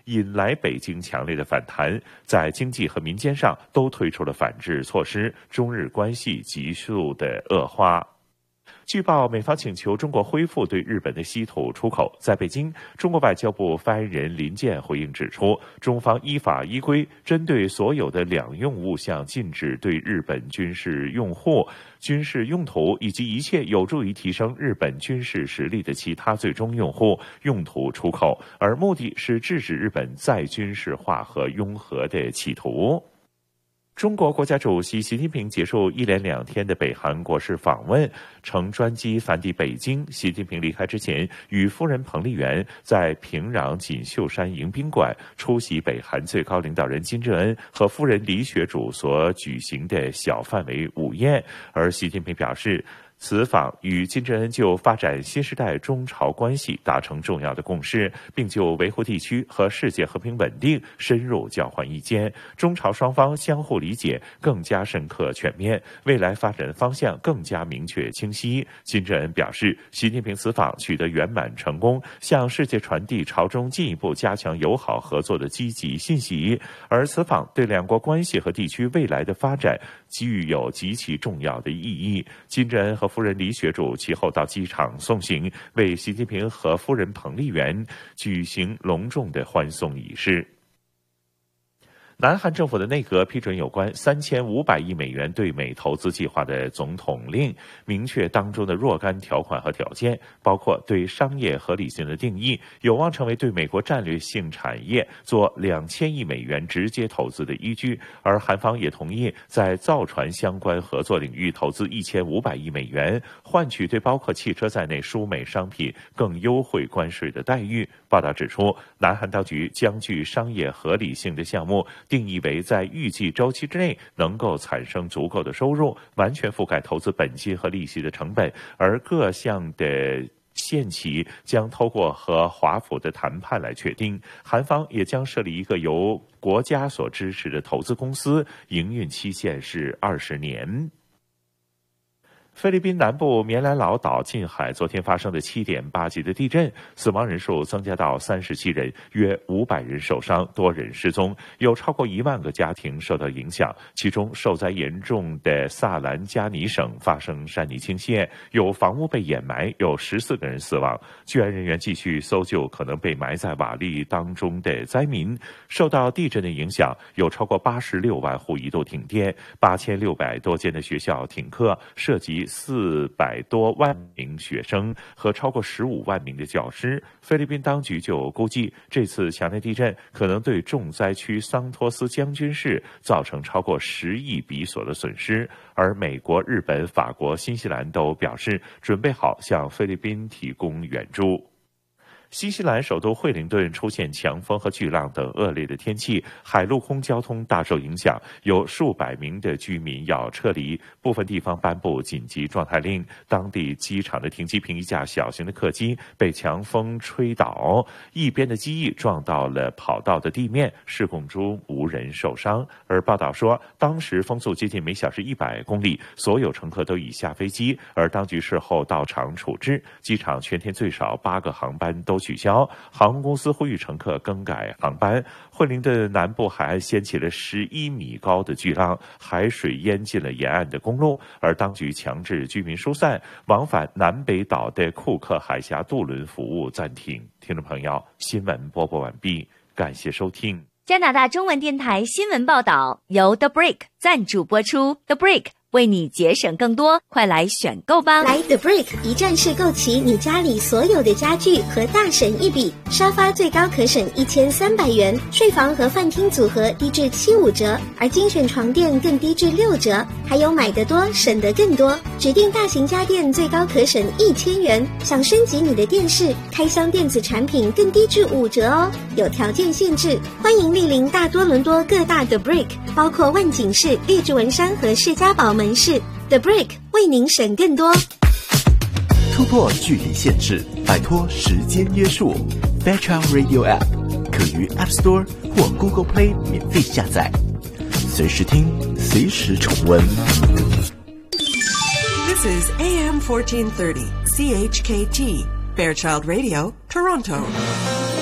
引来北京强烈的反弹，在经济和民间上都推出了反制措施，中日关系急速的恶化。据报，美方请求中国恢复对日本的稀土出口。在北京，中国外交部发言人林健回应指出，中方依法依规针对所有的两用物项禁止对日本军事用户、军事用途以及一切有助于提升日本军事实力的其他最终用户、用途出口，而目的是制止日本再军事化和拥核的企图。中国国家主席习近平结束一连2天的北韩国事访问，乘专机返抵北京。习近平离开之前，与夫人彭丽媛在平壤锦绣山迎宾馆出席北韩最高领导人金正恩和夫人李雪主所举行的小范围午宴。而习近平表示，此访与金正恩就发展新时代中朝关系达成重要的共识，并就维护地区和世界和平稳定深入交换意见，中朝双方相互理解更加深刻全面，未来发展方向更加明确清晰。金正恩表示，习近平此访取得圆满成功，向世界传递朝中进一步加强友好合作的积极信息，而此访对两国关系和地区未来的发展具有极其重要的意义。金正恩和夫人李雪主其后到机场送行，为习近平和夫人彭丽媛举行隆重的欢送仪式。南韩政府的内阁批准有关3500亿美元对美投资计划的总统令，明确当中的若干条款和条件，包括对商业合理性的定义，有望成为对美国战略性产业做2000亿美元直接投资的依据。而韩方也同意在造船相关合作领域投资1500亿美元，换取对包括汽车在内输美商品更优惠关税的待遇。报道指出，南韩当局将具商业合理性的项目定义为在预计周期之内能够产生足够的收入，完全覆盖投资本金和利息的成本，而各项的限期将透过和华府的谈判来确定。韩方也将设立一个由国家所支持的投资公司，营运期限是20年。菲律宾南部棉兰老岛近海昨天发生的7.8级的地震，死亡人数增加到37人，约500人受伤，多人失踪，有超过1万个家庭受到影响。其中受灾严重的萨兰加尼省发生山泥倾泻，有房屋被掩埋，有14个人死亡。救援人员继续搜救可能被埋在瓦砾当中的灾民。受到地震的影响，有超过86万户一度停电，8600多间的学校停课，涉及400多万名学生和超过15万名的教师。菲律宾当局就估计，这次强烈地震可能对重灾区桑托斯将军市造成超过10亿比索的损失。而美国、日本、法国、新西兰都表示准备好向菲律宾提供援助。新西兰首都惠灵顿出现强风和巨浪等恶劣的天气，海陆空交通大受影响，有数百名的居民要撤离，部分地方颁布紧急状态令。当地机场的停机坪一架小型的客机被强风吹倒，一边的机翼撞到了跑道的地面，事故中无人受伤。而报道说，当时风速接近每小时100公里，所有乘客都已下飞机，而当局事后到场处置，机场全天最少8个航班都取消，航空公司呼吁乘客更改航班。惠灵顿南部海岸掀起了11米高的巨浪，海水淹进了沿岸的公路，而当局强制居民疏散，往返南北岛的库克海峡渡轮服务暂停。听众朋友，新闻播报完毕，感谢收听。 加拿大中文电台新闻报道由 The Brick 赞助播出。 The Brick为你节省更多，快来选购吧！ 来 The Brick 一站式购齐你家里所有的家具，和大省一笔。沙发最高可省1300元，睡房和饭厅组合低至75折，而精选床垫更低至6折。还有买得多省得更多，指定大型家电最高可省1000元。想升级你的电视，开箱电子产品更低至5折哦，有条件限制。欢迎莅临大多伦多各大 The Brick， 包括万景市、荔枝文山和世家堡门市。 The Brick 为您省更多。 突破距离限制，摆脱时间约束。Fairchild Radio App 可于 App Store 或 Google Play 免费下载，随时听，随时重温。 This is AM 1430 CHKT Fairchild Radio, Toronto.